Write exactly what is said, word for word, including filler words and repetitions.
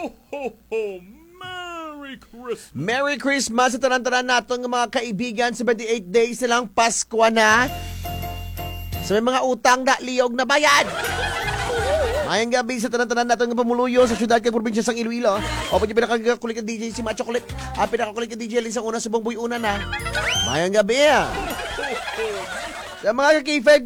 Ho, ho, ho! Merry Christmas! Merry Christmas sa tanan-tanan natin ng mga kaibigan. seventy-eight days na lang Pasko na. So may mga utang na liyog na bayad. Mayang gabi sa tanan-tanan natin ng pamuluyo sa syudad kay probinsya sang Iloilo. O pwede pinakakulit ka D J si Macho Kulit. Ah, pinakakulit ka D J Lin sa una subong buy una na. Mayang gabi ah. Sa mga ka-K five